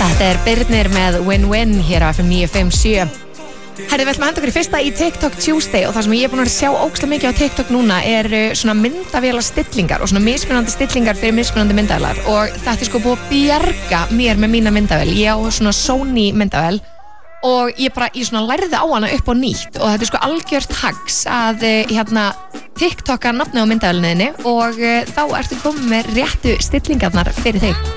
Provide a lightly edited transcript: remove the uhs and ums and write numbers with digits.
Þetta Birnir með Win-Win hér á FM 957. Herri, við ætlum að henda okkur í fyrsta í TikTok Tuesday og það sem ég er búin að sjá ógeðslega mikið á TikTok núna er svona myndavélar stillingar og svona mismunandi stillingar fyrir mismunandi myndavélar og þetta er sko búið að bjarga mér með mína myndavél. Ég á svona Sony myndavél og ég svona lærði á hana upp á nýtt og þetta er sko algjört hags að TikToka nafni á myndavélinni og þá ertu komið með réttu stillingarnar fyrir þig.